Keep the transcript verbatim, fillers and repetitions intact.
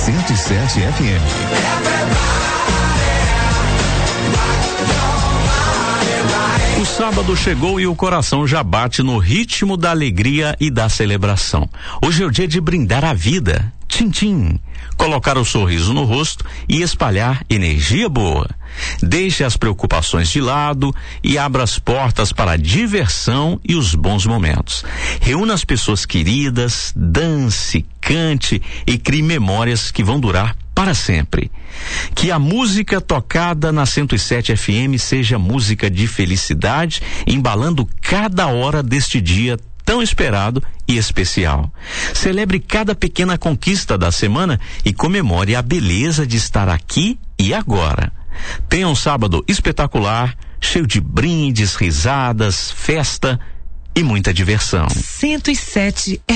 cento e sete F M. O sábado chegou e o coração já bate no ritmo da alegria e da celebração. Hoje é o dia de brindar a vida. Tchim, tchim. Colocar o sorriso no rosto e espalhar energia boa. Deixe as preocupações de lado e abra as portas para a diversão e os bons momentos. Reúna as pessoas queridas, dance, cante e crie memórias que vão durar para sempre. Que a música tocada na cento e sete F M seja música de felicidade, embalando cada hora deste dia tão esperado e especial. Celebre cada pequena conquista da semana e comemore a beleza de estar aqui e agora. Tenha um sábado espetacular, cheio de brindes, risadas, festa e muita diversão. cento e sete